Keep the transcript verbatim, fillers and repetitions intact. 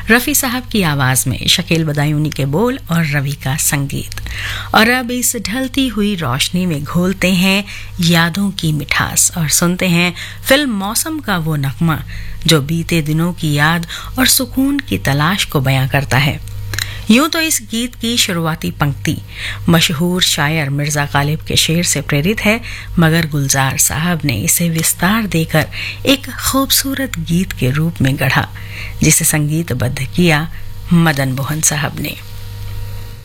रफ़ी साहब की आवाज में, शकील बदायूनी के बोल और रवि का संगीत। और अब इस ढलती हुई रोशनी में घोलते हैं यादों की मिठास और सुनते हैं फिल्म मौसम का वो नगमा जो बीते दिनों की याद और सुकून की तलाश को बयां करता है। यूं तो इस गीत की शुरुआती पंक्ति मशहूर शायर मिर्जा गालिब के शेर से प्रेरित है, मगर गुलजार साहब ने इसे विस्तार देकर एक खूबसूरत गीत के रूप में गढ़ा, जिसे संगीतबद्ध किया मदन मोहन साहब ने।